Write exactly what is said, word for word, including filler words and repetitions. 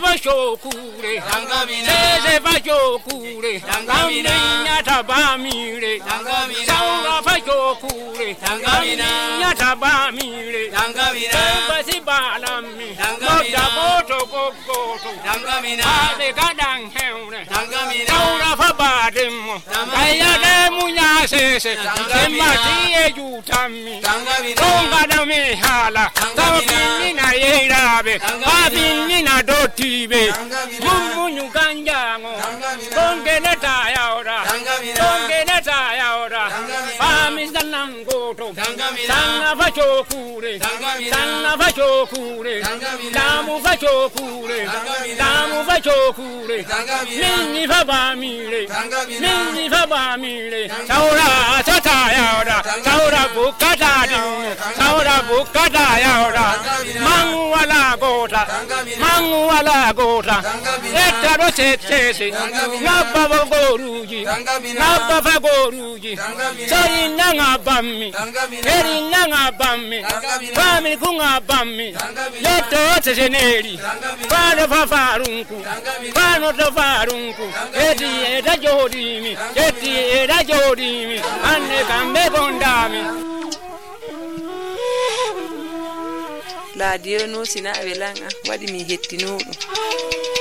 bashokure seze bashokure amninya tabamire saura bashokure amninya tabamire basi balami moda boto boto ade kadang heure saura fabademo kaya demu nya sese semati ejutami tonga dame hala tabinina yerabe abinina dotibe mumunyu kanjango tongene tayora tongene tayora amisanangoto sanga bachokure sanga bachokure damu bachokure damu bachokure minni babamire minni babamire saura tatayora saura bukata dine saura bukata yora mangu wala gota mangu wala gota etaro setse ngaba boruji ngaba fagoruji sori nanga bammi eri nanga bammi bammi kunga bammi leto tseneri pano fafarunku pano tofarunku eti eta jodimi eti eta jodimi anne kambe bondami la dio no sina welanga wadi mi hettino